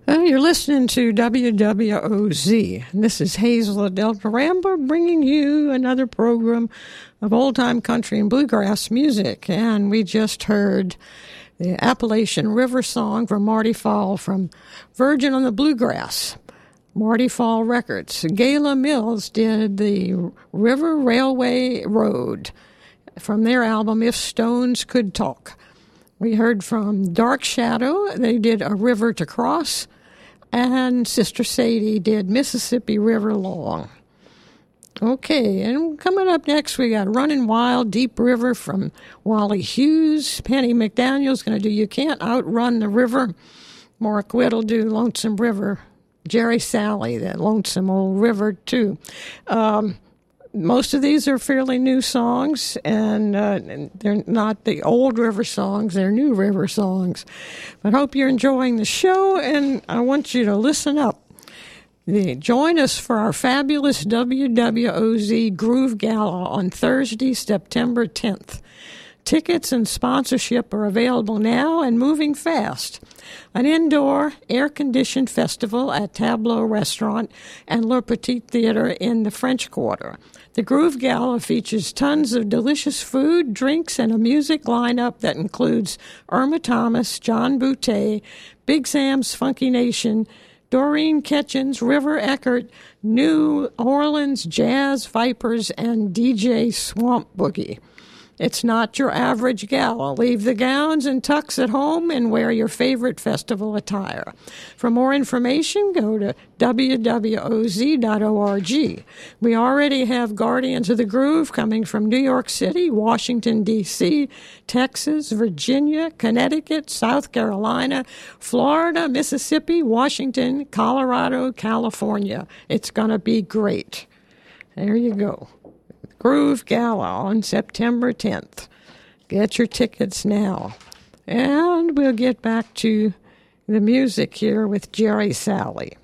You're listening to WWOZ, and this is Hazel Delta Rambler bringing you another program of old-time country and bluegrass music. And we just heard the Appalachian River Song from Marty Fall from Virgin on the Bluegrass, Marty Fall Records. Gayla Mills did the River Railway Road from their album If Stones Could Talk. We heard from Dark Shadow. They did A River to Cross. And Sister Sadie did Mississippi River Long. Okay, and coming up next, we got Running Wild, Deep River from Wally Hughes. Penny McDaniel's going to do You Can't Outrun the River. Mark Witt will do Lonesome River. Jerry Sally, that lonesome old river, too. Most of these are fairly new songs, and they're not the old river songs, they're new river songs. But I hope you're enjoying the show, and I want you to listen up. Join us for our fabulous WWOZ Groove Gala on Thursday, September 10th. Tickets and sponsorship are available now and moving fast. An indoor, air-conditioned festival at Tableau Restaurant and Le Petit Theater in the French Quarter. The Groove Gala features tons of delicious food, drinks, and a music lineup that includes Irma Thomas, John Boutte, Big Sam's Funky Nation, Doreen Ketchens, River Eckert, New Orleans Jazz Vipers, and DJ Swamp Boogie. It's not your average gala. Leave the gowns and tux at home and wear your favorite festival attire. For more information, go to wwoz.org. We already have Guardians of the Groove coming from New York City, Washington, D.C., Texas, Virginia, Connecticut, South Carolina, Florida, Mississippi, Washington, Colorado, California. It's going to be great. There you go. Groove Gala on September 10th. Get your tickets now. And we'll get back to the music here with Jerry Sally.